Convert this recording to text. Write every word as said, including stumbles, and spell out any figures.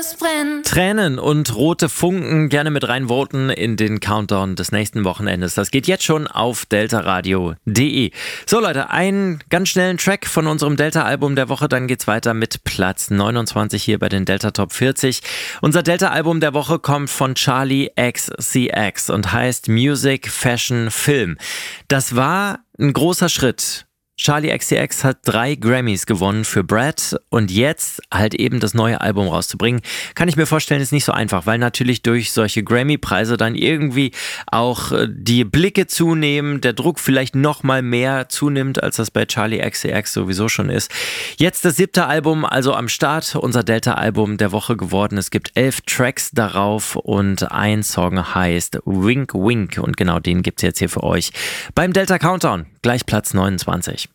es brennt. Tränen und rote Funken, gerne mit reinvoten in den Countdown des nächsten Wochenendes. Das geht jetzt schon auf deltaradio punkt de. So Leute, einen ganz schnellen Track von unserem Delta-Album der Woche, dann geht's weiter mit Platz neunundzwanzig hier bei den Delta Top vierzig. Unser Delta-Album der Woche kommt von Charli X C X und heißt Music, Fashion, Film. Das war ein großer Schritt. Charli X C X hat drei Grammys gewonnen für Brad und jetzt halt eben das neue Album rauszubringen, kann ich mir vorstellen, ist nicht so einfach, weil natürlich durch solche Grammy-Preise dann irgendwie auch die Blicke zunehmen, der Druck vielleicht noch mal mehr zunimmt, als das bei Charli X C X sowieso schon ist. Jetzt das siebte Album, also am Start, unser Delta-Album der Woche geworden. Es gibt elf Tracks darauf und ein Song heißt Wink Wink und genau den gibt's jetzt hier für euch beim Delta Countdown, gleich Platz neunundzwanzig.